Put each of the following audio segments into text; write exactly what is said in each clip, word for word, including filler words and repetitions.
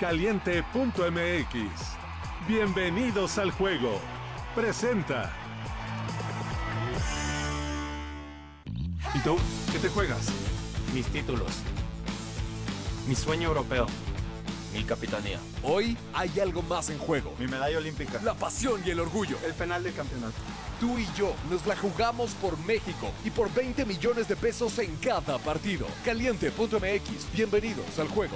Caliente punto m x. Bienvenidos al juego. Presenta. ¿Y tú? ¿Qué te juegas? Mis títulos. Mi sueño europeo. Mi capitanía. Hoy hay algo más en juego. Mi medalla olímpica. La pasión y el orgullo. El penal de campeonato. Tú y yo nos la jugamos por México y por veinte millones de pesos en cada partido. Caliente punto m x. Bienvenidos al juego.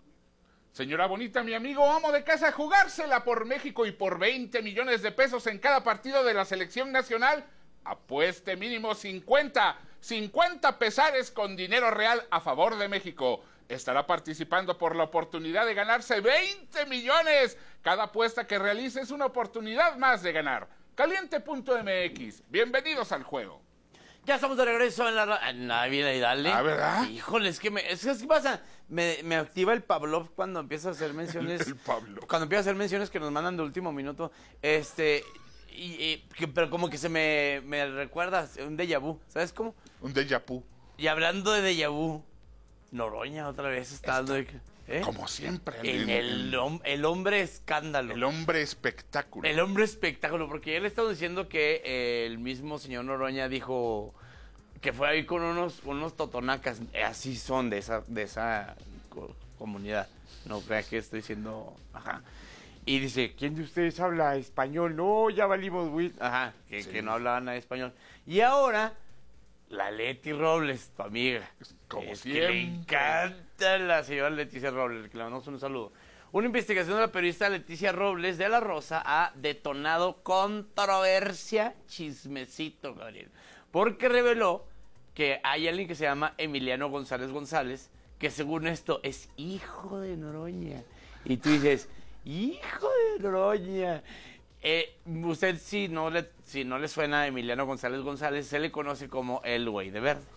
Señora bonita, mi amigo amo de casa, jugársela por México y por veinte millones de pesos en cada partido de la selección nacional. Apueste mínimo cincuenta. cincuenta pesares con dinero real a favor de México. Estará participando por la oportunidad de ganarse veinte millones. Cada apuesta que realice es una oportunidad más de ganar. Caliente punto m x. Bienvenidos al juego. Ya estamos de regreso en la... En la vida y dale. Ah, ¿verdad? Híjole, es que me... Es que, ¿qué pasa? Me, me activa el Pavlov cuando empieza a hacer menciones... El Pavlov. Cuando empieza a hacer menciones que nos mandan de último minuto. Este... Y, y, que, pero como que se me, me recuerda un déjà vu. ¿Sabes cómo? Un déjà vu. Y hablando de déjà vu, Noroña otra vez está dando... de- ¿eh? Como siempre. En el, hom- el hombre escándalo. el hombre espectáculo. El hombre espectáculo, porque él estaba diciendo que eh, el mismo señor Noroña dijo que fue ahí con unos, unos totonacas, eh, así son de esa, de esa co- comunidad. No crea que estoy diciendo, ajá. Y dice, ¿quién de ustedes habla español? No, ya valimos, güey. Ajá, que, Sí. que no hablaban nada de español. Y ahora, la Leti Robles, tu amiga. Como es que le siempre. encanta la señora Leticia Robles, que le mandamos un saludo. Una investigación de la periodista Leticia Robles de La Rosa ha detonado controversia, chismecito, Gabriel. Porque reveló que hay alguien que se llama Emiliano González González, que según esto es hijo de Noroña. Y tú dices, hijo de Noroña. Eh, usted si no, le, si no le suena a Emiliano González González, se le conoce como el güey de verde.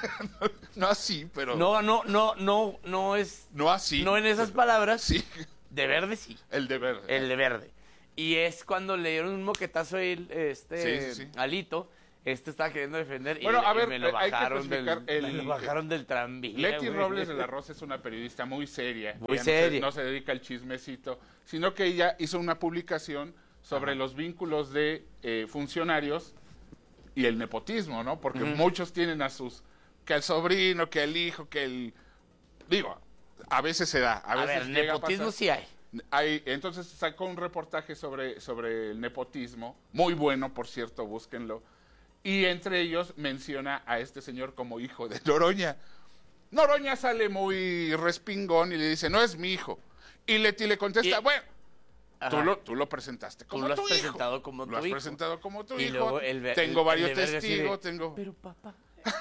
No así, pero... No, no, no, no, no es... No así. No en esas palabras. Sí. De verde sí. El de verde. El de verde. Y es cuando le dieron un moquetazo a él, este, Sí, sí, sí. Alito, este estaba queriendo defender y, Bueno, le- a y ver, me lo hay que bajaron del, especificar el- me lo bajaron del tranvía. Leti güey. Robles de la Rosa es una periodista muy seria. Muy Ella seria. No se, no se dedica al chismecito, sino que ella hizo una publicación sobre Ajá. los vínculos de eh, funcionarios y el nepotismo, ¿no? Porque Ujú. muchos tienen a sus... que al sobrino, que al hijo, que el... Digo, a veces se da, a, A veces ver, llega a nepotismo pasar. sí hay. Hay, entonces sacó un reportaje sobre, sobre el nepotismo, muy bueno, por cierto, búsquenlo, y entre ellos menciona a este señor como hijo de Noroña. Noroña sale muy respingón y le dice, no es mi hijo. Y Leti le contesta, Y- bueno, Ajá. tú lo, tú lo presentaste como Tú lo has tu hijo. presentado como Lo tu has hijo. presentado como tu Y hijo. luego el ve- tengo el- varios el de verde así de, testigos, tengo... Pero papá...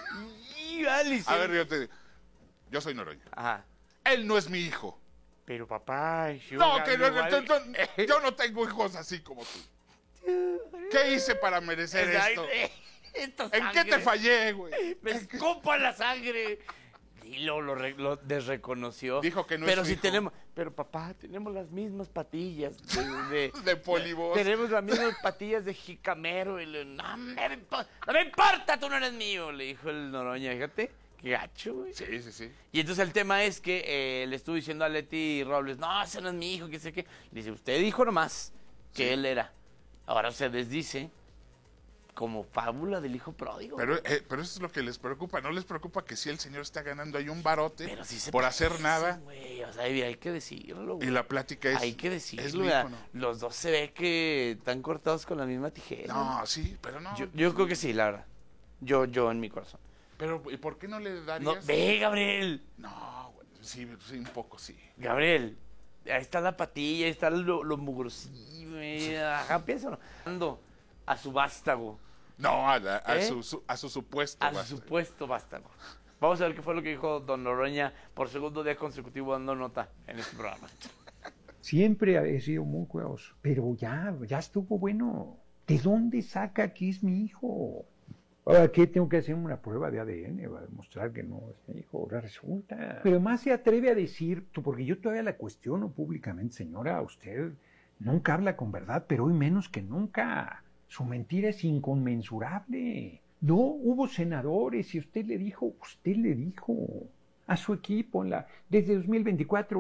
y vale, A ver, yo te digo, yo soy Noroña. Ajá. Él no es mi hijo. Pero papá... yo No, que no, gano no, igual. no, yo no tengo hijos así como tú. ¿Qué hice para merecer esto? Esta ¿En qué te sangre. fallé, güey? Me escupa la sangre. Y lo, lo, re- lo desreconoció. Dijo que no pero es su si hijo. tenemos, pero papá, tenemos las mismas patillas de, de, De polibos. Tenemos las mismas patillas de jicamero. Y le, no, me, impo- no me importa, tú no eres mío, le dijo el Noroña. Fíjate, qué gacho, güey. Sí, sí, sí. Y entonces el tema es que eh, le estuvo diciendo a Leti Robles, no, ese no es mi hijo, que sé qué. Le dice, usted dijo nomás que Sí. él era. Ahora se desdice como fábula del hijo pródigo. Pero, eh, pero eso es lo que les preocupa. ¿No les preocupa que si el señor está ganando ahí un barote Pero sí se por parecen, hacer nada? güey, o sea, hay hay que decirlo, güey. Y la plática es... Hay que es decirlo, mi ¿verdad? hijo, ¿no? Los dos se ve que están cortados con la misma tijera. No, sí, pero no. Yo, yo creo que sí, la verdad. Yo, yo en mi corazón. Pero, ¿y por qué no le No, darías? ve, Gabriel. No, güey, sí, sí, un poco sí. Gabriel, ahí está la patilla, ahí está lo, lo mugrosillo, güey. Ajá, piénsalo. Ando a su vástago, No, a, la- a ¿Eh? su, su- a su supuesto. a su basta. supuesto vástago. Vamos a ver qué fue lo que dijo don Noroña por segundo día consecutivo dando nota en este programa. Siempre he sido muy cuidadoso, pero ya, ya estuvo bueno. ¿De dónde saca que es mi hijo? Ahora, ¿qué? Tengo que hacer una prueba de A D N para demostrar que no es mi hijo. Ahora resulta. Pero más se atreve a decir, porque yo todavía la cuestiono públicamente, señora, usted nunca habla con verdad, pero hoy menos que nunca. Su mentira es inconmensurable. No, hubo senadores y usted le dijo, usted le dijo a su equipo en la, desde dos mil veinticuatro,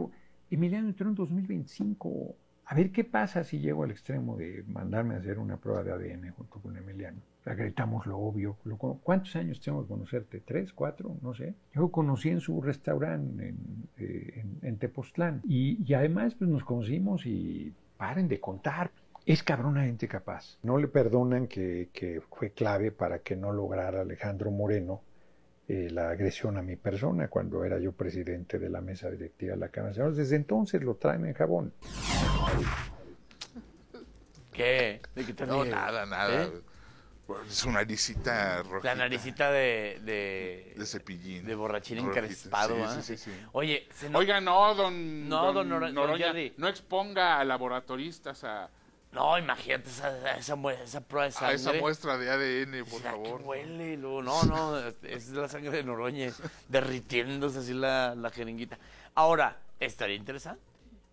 Emiliano entró en dos mil veinticinco. A ver qué pasa si llego al extremo de mandarme a hacer una prueba de A D N junto con Emiliano. Acreditamos lo obvio. Lo, ¿Cuántos años tengo de conocerte? ¿Tres, cuatro? No sé. Yo lo conocí en su restaurante en, eh, en, en Tepoztlán. Y, y además pues nos conocimos y paren de contar. Es cabronamente capaz. No le perdonan que, que fue clave para que no lograra Alejandro Moreno eh, la agresión a mi persona cuando era yo presidente de la mesa directiva de la Cámara de Senadores. Desde entonces lo traen en jabón. ¿Qué? ¿De qué te No, ríes? nada, nada. ¿Eh? Es una naricita rojita. La naricita de... De, De cepillín. de borrachín Rojita. encrespado, Sí, ¿ah? sí, sí, sí. Oye, se no- Oiga, no, don, No, don Nor- don Noroña, Jerry. no exponga a laboratoristas a, No, imagínate esa, esa, mue- esa prueba de A sangre. esa muestra de A D N, por ¿Será que favor. huele? Luego, no, no, es la sangre de Noroña derritiéndose así la, la jeringuita. Ahora, estaría interesante.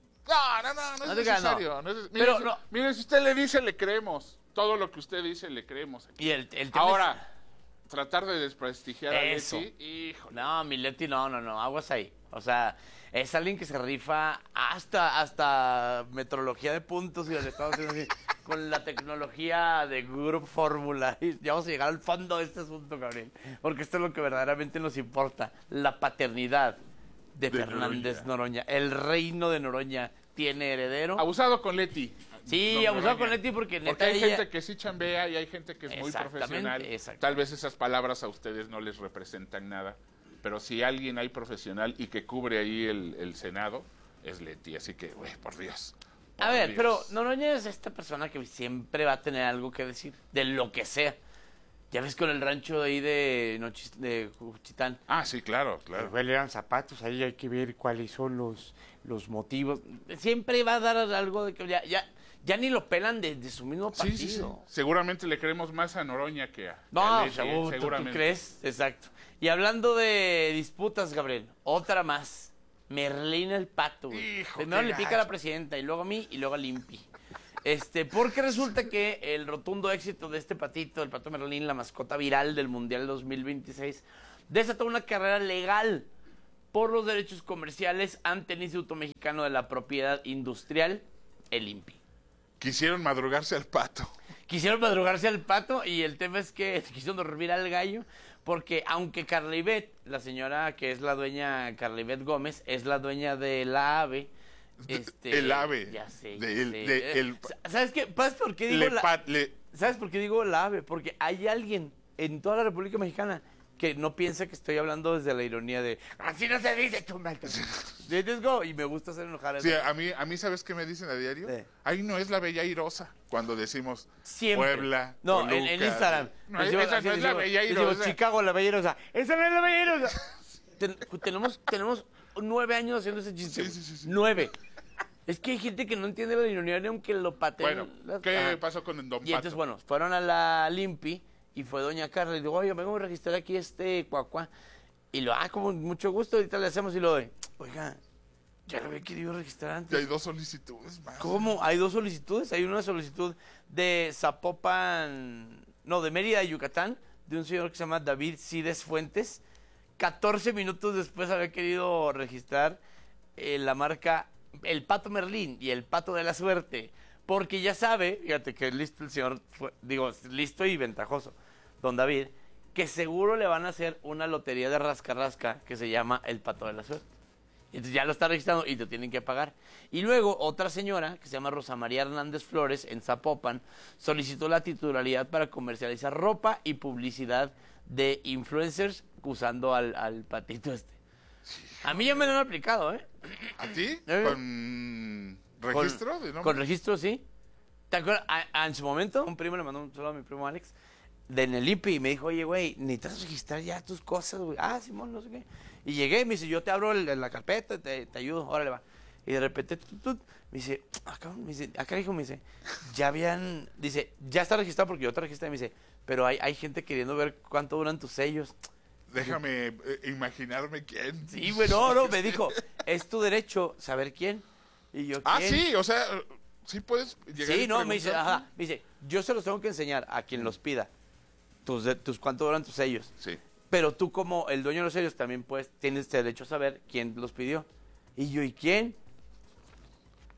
No, no, no, no es No te creas, no. necesario. No es- mire, Pero si, no. mire, si usted le dice, le creemos. Todo lo que usted dice, le creemos. Y el, el tema Ahora, tratar de desprestigiar a Eso. Leti, híjole. No, mi Leti, no, no, no, aguas ahí. O sea, es alguien que se rifa hasta, hasta metrología de puntos y del Estado Unidos, así, con la tecnología de Group Fórmula. Y ya vamos a llegar al fondo de este asunto, Gabriel. Porque esto es lo que verdaderamente nos importa. La paternidad de, De Fernández Noroña. Noroña. El reino de Noroña tiene heredero. Abusado con Leti. Sí, don abusado Noroña. con Leti porque neta Porque hay ella- gente que sí chambea y hay gente que es muy Exactamente, profesional. exacto. Tal vez esas palabras a ustedes no les representan nada. Pero si alguien hay profesional y que cubre ahí el, el Senado, es Leti. Así que, güey, por Dios. A por ver, Dios. pero Noroña es esta persona que siempre va a tener algo que decir, de lo que sea. Ya ves con el rancho de ahí de, Nochis- de Juchitán. Ah, sí, claro, claro. Igual eran zapatos, ahí hay que ver cuáles son los, los motivos. Siempre va a dar algo de que ya, ya, ya ni lo pelan de, de su mismo Sí, partido. sí, sí. Seguramente le creemos más a Noroña que a, que a No, Leti, seguro, ¿tú- ¿tú seguramente. crees? Exacto. Y hablando de disputas, Gabriel, otra más. Merlín el Pato, güey. Hijo, Primero qué le pica a gacho. la presidenta y luego a mí y luego al Impi. Este, porque resulta que el rotundo éxito de este patito, el Pato Merlín, la mascota viral del Mundial dos mil veintiséis, desató una carrera legal por los derechos comerciales ante el Instituto Mexicano de la Propiedad Industrial, el Impi. Quisieron madrugarse al pato. Quisieron madrugarse al pato y el tema es que quisieron dormir al gallo porque aunque Carlibet, la señora que es la dueña, Carlibet Gómez, es la dueña de la AVE. Este, El AVE. Ya sé. De ya el- sé. de el- ¿Sabes qué? ¿Sabes por qué digo Le la, pa- le- ¿Sabes por qué digo la AVE? Porque hay alguien en toda la República Mexicana que no piensa que estoy hablando desde la ironía de así no se dice, tú mal. Let's go. Y me gusta hacer enojar a Sí, a mí, a mí, ¿sabes qué me dicen a diario? Sí. Ahí no es la Bella Airosa. Cuando decimos Siempre. Puebla, No, en, Toluca. en Instagram. No, Decimos- esa no así es la decimos- Bella decimos, Airosa. Chicago, la Bella Airosa. Esa no es la Bella Airosa. Ten- tenemos, tenemos nueve años haciendo ese chiste. Sí, güey. sí, sí, sí. Nueve. Es que hay gente que no entiende la ironía ni aunque lo pateen. Bueno, ¿qué Ajá. pasó con el Don Y entonces, Pato? bueno, fueron a la Limpi y fue doña Carla y digo, oye, vengo a registrar aquí este cuacuá. Y lo, ah, como mucho gusto, ahorita le hacemos y lo doy. Oiga, ya lo había querido registrar Y antes. hay dos solicitudes más. ¿Cómo? Hay dos solicitudes. Hay una solicitud de Zapopan, no, de Mérida, Yucatán, de un señor que se llama David Cides Fuentes. catorce minutos después había querido registrar eh, la marca El Pato Merlín y El Pato de la Suerte. Porque ya sabe, fíjate que listo el señor, fue- digo, listo y ventajoso, don David, que seguro le van a hacer una lotería de rasca-rasca que se llama El Pato de la Suerte. Entonces ya lo está registrando y te tienen que pagar. Y luego otra señora, que se llama Rosa María Hernández Flores, en Zapopan, solicitó la titularidad para comercializar ropa y publicidad de influencers usando al, al patito este. A mí ya me lo han aplicado, ¿eh? ¿A ti? Eh. ¿Con registro Con- de nombre? Con registro, sí. ¿Te acuerdas? A- a- en su momento, un primo le mandó un saludo a mi primo Alex, de Nelipi, y me dijo, oye, güey, necesitas registrar ya tus cosas, güey. Ah, Simón, no sé qué. Y llegué, me dice, yo te abro el- la carpeta, te, te ayudo, órale, va. Y de repente, tut, tut, me dice, acá, me dice, acá hijo, me dice, ya habían, dice, ya está registrado porque yo te registré, me dice, pero hay, hay gente queriendo ver cuánto duran tus sellos. Déjame eh, imaginarme quién. Sí, güey, no, no, me dijo, es tu derecho saber quién. Y yo, Ah, ¿quién? sí, o sea, sí puedes llegar Sí, y no, me dice, preguntar. ajá, me dice, yo se los tengo que enseñar a quien los pida, tus, de- tus cuánto duran tus sellos. Sí. Pero tú como el dueño de los sellos también puedes, tienes derecho a saber quién los pidió. Y yo, ¿y quién?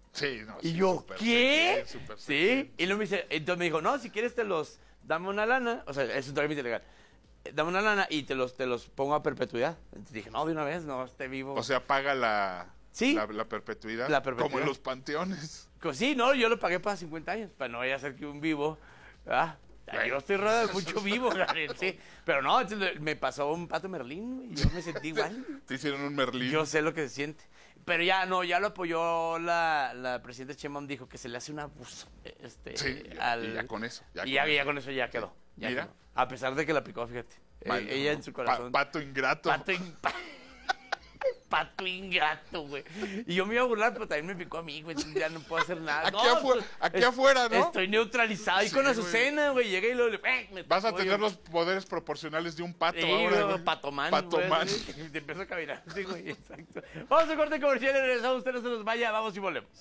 Sí, no, Y sí, yo, súper ¿qué? sexy, súper Sí. sexy. Y luego me dice, entonces me dijo, no, si quieres te los, dame una lana. O sea, es un trámite legal. Eh, Dame una lana y te los, te los pongo a perpetuidad. Entonces dije, no, de una vez, no, esté vivo. O sea, paga la, Sí. la, la perpetuidad. La perpetuidad. Como en los panteones. Pues sí, no, yo lo pagué para cincuenta años, para no vaya a ser que un vivo. Ah, yo estoy rodeado de mucho vivo, Gabriel, sí. Pero no, entonces me pasó un pato Merlín, güey, y yo me sentí igual. Te hicieron un Merlín. Yo sé lo que se siente. Pero ya no, ya lo apoyó la, la presidenta Sheinbaum, dijo que se le hace un abuso. Este, Sí, ya- al- y ya con eso. Ya y con ya, eso. ya con eso ya quedó. ya Mira. quedó. A pesar de que la aplicó, fíjate. Eh, Mal- ella en su pa- corazón. pato ingrato. Pato, in- pa- pato ingrato, güey. Y yo me iba a burlar, pero también me picó a mí, güey. entonces Ya no puedo hacer nada. Aquí No, afuera- pues, aquí afuera, ¿no? Estoy neutralizado. Y Sí, con güey. Azucena, güey. Llegué y luego le. eh, me Vas a tocó, tener yo- los poderes proporcionales de un pato Sí, ahora, güey, güey. patomán. Patomán. güey, sí, Te empiezo a caminar. Sí, güey, exacto. Vamos a corte comercial y regresamos. Usted no se nos vaya. Vamos y volvemos.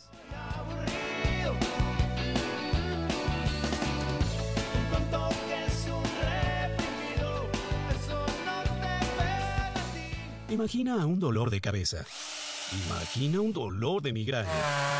Imagina un dolor de cabeza. Imagina un dolor de migraña.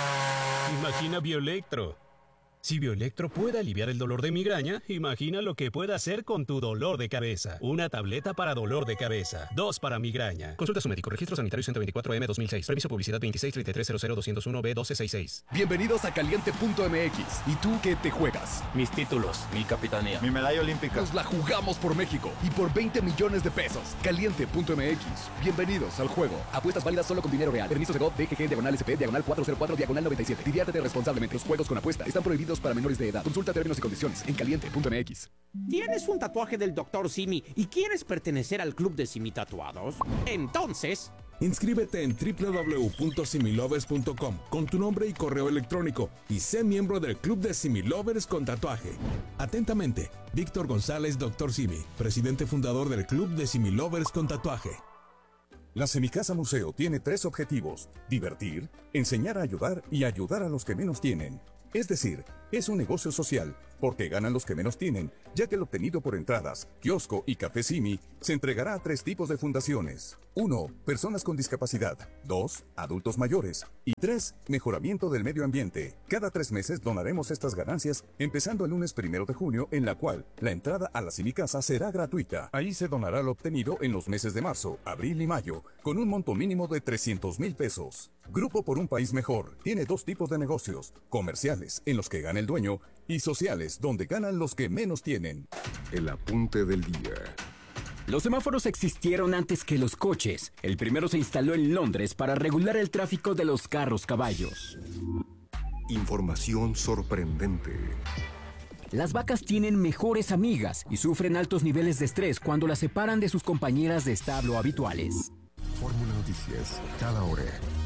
Imagina Bioelectro. Si Bioelectro puede aliviar el dolor de migraña, imagina lo que puede hacer con tu dolor de cabeza. Una tableta para dolor de cabeza. Dos para migraña. Consulta a su médico. Registro sanitario ciento veinticuatro M dos mil seis. Permiso publicidad veintiséis treinta y tres cero cero doscientos uno B doce sesenta y seis. Bienvenidos a Caliente punto M X. ¿Y tú qué te juegas? Mis títulos, mi capitanía. Mi medalla olímpica. Nos la jugamos por México y por veinte millones de pesos. Caliente punto M X. Bienvenidos al juego. Apuestas válidas solo con dinero real. Permiso de G O V, D G G, diagonal S P, diagonal cuatro cero cuatro, diagonal noventa y siete. Diviértete responsablemente. Los juegos con apuesta están prohibidos para menores de edad. Consulta términos y condiciones en Caliente punto M X. ¿Tienes un tatuaje del doctor Simi y quieres pertenecer al club de Simi Tatuados? Entonces... inscríbete en doble u doble u doble u punto similovers punto com con tu nombre y correo electrónico y sé miembro del club de Similovers con tatuaje. Atentamente, Víctor González, doctor Simi, presidente fundador del club de Similovers con tatuaje. La Semicasa Museo tiene tres objetivos: divertir, enseñar a ayudar y ayudar a los que menos tienen. Es decir, es un negocio social, porque ganan los que menos tienen, ya que el obtenido por entradas, kiosco y café Simi se entregará a tres tipos de fundaciones. uno. Personas con discapacidad. dos. Adultos mayores. Y tres. Mejoramiento del medio ambiente. Cada tres meses donaremos estas ganancias, empezando el lunes primero de junio, en la cual la entrada a la Semicasa será gratuita. Ahí se donará lo obtenido en los meses de marzo, abril y mayo, con un monto mínimo de trescientos mil pesos. Grupo por un País Mejor tiene dos tipos de negocios: comerciales, en los que gana el dueño, y sociales, donde ganan los que menos tienen. El apunte del día. Los semáforos existieron antes que los coches. El primero se instaló en Londres para regular el tráfico de los carros caballos. Información sorprendente. Las vacas tienen mejores amigas y sufren altos niveles de estrés cuando las separan de sus compañeras de establo habituales. Fórmula Noticias, cada hora.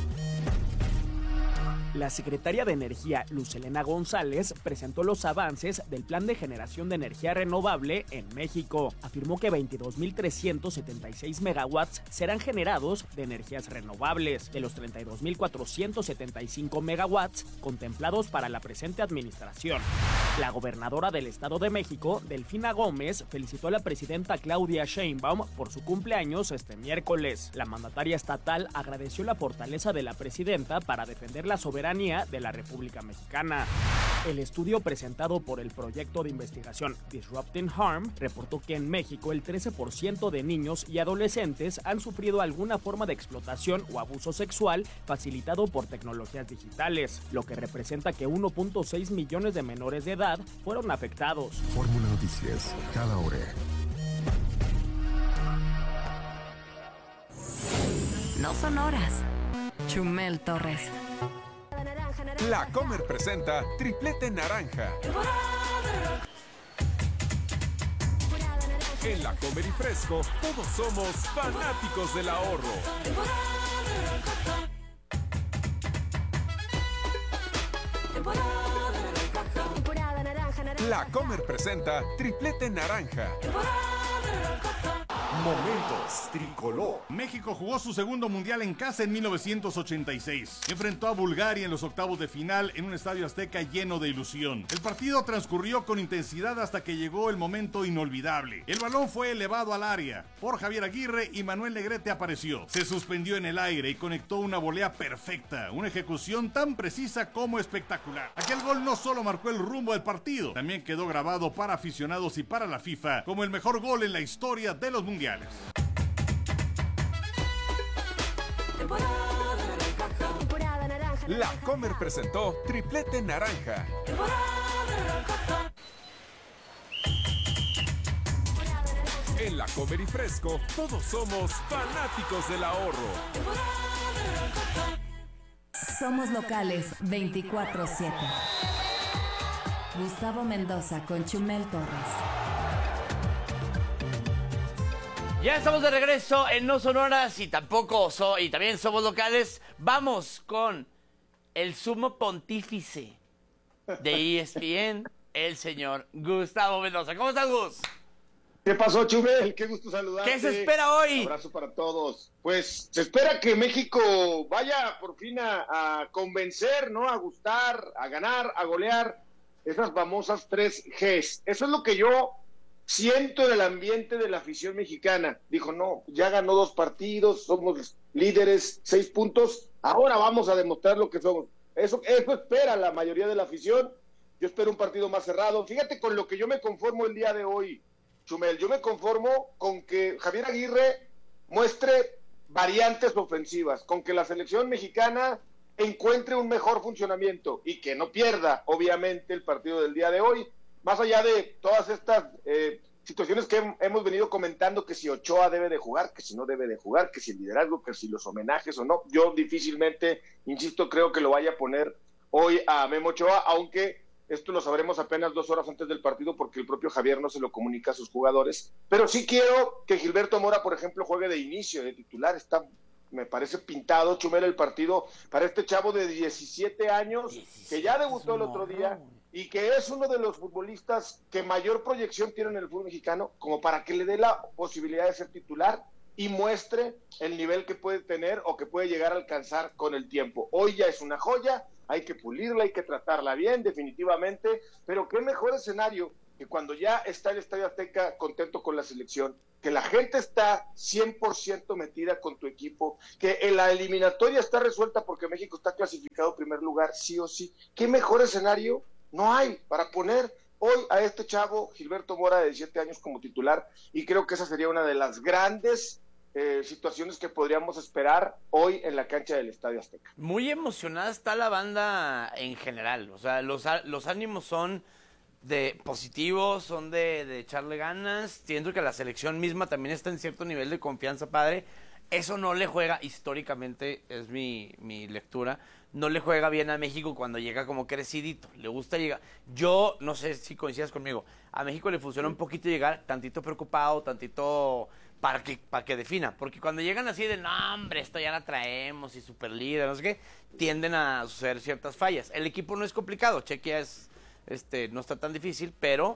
La secretaria de Energía, Luz Helena González, presentó los avances del Plan de Generación de Energía Renovable en México. Afirmó que veintidós mil trescientos setenta y seis megawatts serán generados de energías renovables, de los treinta y dos mil cuatrocientos setenta y cinco megawatts contemplados para la presente administración. La gobernadora del Estado de México, Delfina Gómez, felicitó a la presidenta Claudia Sheinbaum por su cumpleaños este miércoles. La mandataria estatal agradeció la fortaleza de la presidenta para defender la soberanía de la República Mexicana. El estudio presentado por el proyecto de investigación Disrupting Harm reportó que en México el trece por ciento de niños y adolescentes han sufrido alguna forma de explotación o abuso sexual facilitado por tecnologías digitales, lo que representa que uno punto seis millones de menores de edad fueron afectados. Fórmula Noticias, cada hora. No son horas. Chumel Torres. La Comer presenta Triplete Naranja. En La Comer y Fresco, todos somos fanáticos del ahorro. La Comer presenta Triplete Naranja. Momentos tricolor. México jugó su segundo mundial en casa en mil novecientos ochenta y seis. Enfrentó a Bulgaria en los octavos de final en un estadio azteca lleno de ilusión. El partido transcurrió con intensidad hasta que llegó el momento inolvidable. El balón fue elevado al área por Javier Aguirre y Manuel Negrete apareció. Se suspendió en el aire y conectó una volea perfecta, una ejecución tan precisa como espectacular. Aquel gol no solo marcó el rumbo del partido, también quedó grabado para aficionados y para la FIFA como el mejor gol en la historia de los mundiales. La Comer presentó Triplete Naranja. En La Comer y Fresco, todos somos fanáticos del ahorro. Somos locales veinticuatro siete. Gustavo Mendoza con Chumel Torres. Ya estamos de regreso en No Sonoras y tampoco so, y también somos locales. Vamos con el sumo pontífice de E S P N, el señor Gustavo Mendoza. ¿Cómo estás, Gus? ¿Qué pasó, Chumel? Qué gusto saludarte. ¿Qué se espera hoy? Un abrazo para todos. Pues se espera que México vaya por fin a, a convencer, ¿no? A gustar, a ganar, a golear esas famosas tres Gs. Eso es lo que yo siento en el ambiente de la afición mexicana. Dijo, no, ya ganó dos partidos, somos líderes, seis puntos, ahora vamos a demostrar lo que somos. Eso, eso espera la mayoría de la afición. Yo espero un partido más cerrado. Fíjate con lo que yo me conformo el día de hoy, Chumel. Yo me conformo con que Javier Aguirre muestre variantes ofensivas, con que la selección mexicana encuentre un mejor funcionamiento y que no pierda, obviamente, el partido del día de hoy. Más allá de todas estas eh, situaciones que hemos venido comentando, que si Ochoa debe de jugar, que si no debe de jugar, que si el liderazgo, que si los homenajes o no, yo difícilmente, insisto, creo que lo vaya a poner hoy a Memo Ochoa, aunque esto lo sabremos apenas dos horas antes del partido porque el propio Javier no se lo comunica a sus jugadores. Pero sí quiero que Gilberto Mora, por ejemplo, juegue de inicio, de titular. Está, me parece pintado, Chumel, el partido para este chavo de diecisiete años, que ya debutó el otro día y que es uno de los futbolistas que mayor proyección tiene en el fútbol mexicano, como para que le dé la posibilidad de ser titular y muestre el nivel que puede tener o que puede llegar a alcanzar con el tiempo. Hoy ya es una joya, hay que pulirla, hay que tratarla bien, definitivamente, pero qué mejor escenario que cuando ya está el Estadio Azteca contento con la selección, que la gente está cien por ciento metida con tu equipo, que en la eliminatoria está resuelta porque México está clasificado en primer lugar, sí o sí. ¿Qué mejor escenario no hay para poner hoy a este chavo, Gilberto Mora, de diecisiete años como titular? Y creo que esa sería una de las grandes eh, situaciones que podríamos esperar hoy en la cancha del Estadio Azteca. Muy emocionada está la banda en general, o sea, los, los ánimos son de positivos, son de, de echarle ganas. Siento que la selección misma también está en cierto nivel de confianza, padre. Eso no le juega, históricamente, es mi, mi lectura, no le juega bien a México cuando llega como crecidito. Le gusta llegar. Yo, no sé si coincidas conmigo, a México le funciona un poquito llegar tantito preocupado, tantito para que, para que defina. Porque cuando llegan así de, no, hombre, esto ya la traemos y super líder, no sé qué, tienden a suceder ciertas fallas. El equipo no es complicado, Chequia es, este, no está tan difícil, pero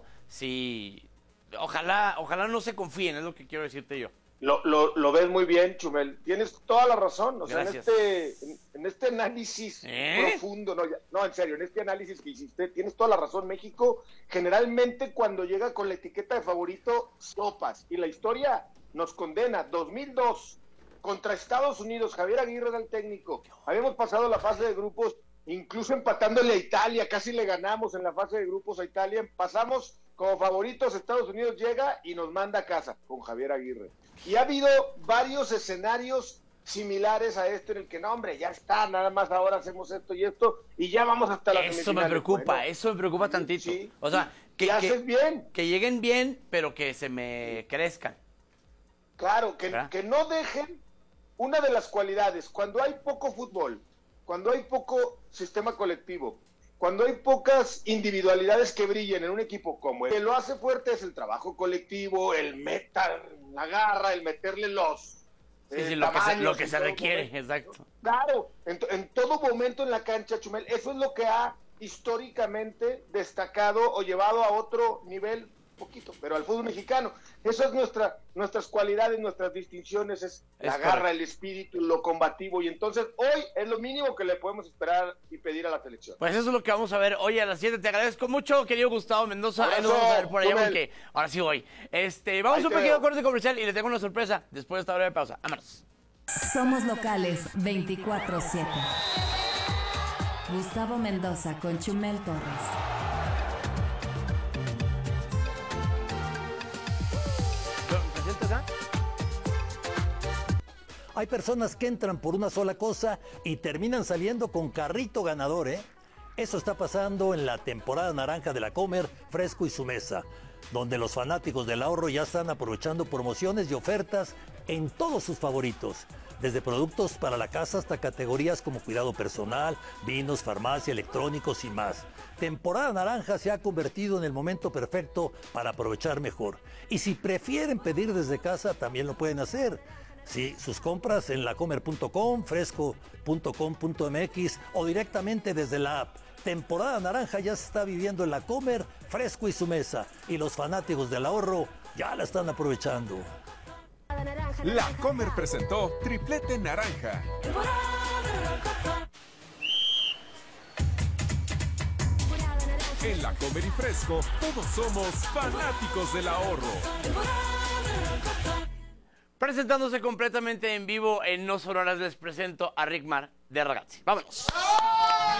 sí, ojalá, ojalá no se confíen, es lo que quiero decirte yo. Lo, lo, lo ves muy bien, Chumel. Tienes toda la razón. O sea, en Gracias. este, en, en este análisis ¿Eh? profundo, no, ya- no, en serio, en este análisis que hiciste, tienes toda la razón. México, generalmente, cuando llega con la etiqueta de favorito, sopas. Y la historia nos condena. dos mil dos, contra Estados Unidos, Javier Aguirre era el técnico. Habíamos pasado la fase de grupos, incluso empatándole a Italia, casi le ganamos en la fase de grupos a Italia. Pasamos como favoritos, Estados Unidos llega y nos manda a casa con Javier Aguirre. Y ha habido varios escenarios similares a este en el que, no, hombre, ya está, nada más ahora hacemos esto y esto, y ya vamos hasta la Eso me preocupa, eso me preocupa tantito. O sea, que, Y que, haces bien. que lleguen bien, pero que se me crezcan. Claro, que, ¿verdad? que no dejen una de las cualidades. Cuando hay poco fútbol, cuando hay poco sistema colectivo, cuando hay pocas individualidades que brillen en un equipo como el que lo hace fuerte es el trabajo colectivo, el meter la garra, el meterle los Sí, eh, sí, lo que se, tamaños lo que en se todo requiere, momento. exacto. Claro, en, to- en todo momento en la cancha, Chumel, eso es lo que ha históricamente destacado o llevado a otro nivel poquito, pero al fútbol mexicano. Eso es nuestra, nuestras cualidades, nuestras distinciones, es, es la garra, correcto. El espíritu, lo combativo, y entonces hoy es lo mínimo que le podemos esperar y pedir a la selección. Pues eso es lo que vamos a ver hoy a las siete. Te agradezco mucho, querido Gustavo Mendoza. Ahí nos vamos a ver por allá porque ahora sí voy. Este, vamos a un pequeño corte comercial y le tengo una sorpresa después de esta breve pausa. Vámonos. Somos locales veinticuatro siete. Gustavo Mendoza con Chumel Torres. Hay personas que entran por una sola cosa y terminan saliendo con carrito ganador, ¿eh? Eso está pasando en la temporada naranja de la Comer, Fresco y Su Mesa, donde los fanáticos del ahorro ya están aprovechando promociones y ofertas en todos sus favoritos. Desde productos para la casa hasta categorías como cuidado personal, vinos, farmacia, electrónicos y más. Temporada naranja se ha convertido en el momento perfecto para aprovechar mejor. Y si prefieren pedir desde casa, también lo pueden hacer. Sí, sus compras en lacomer punto com, fresco punto com punto m x o directamente desde la app. Temporada naranja ya se está viviendo en la Comer, Fresco y Su Mesa. Y los fanáticos del ahorro ya la están aprovechando. La Comer presentó Triplete Naranja. En La Comer y Fresco, todos somos fanáticos del ahorro. Presentándose completamente en vivo en No Sonoras, les presento a Rick Mar de Ragazzi. ¡Vámonos!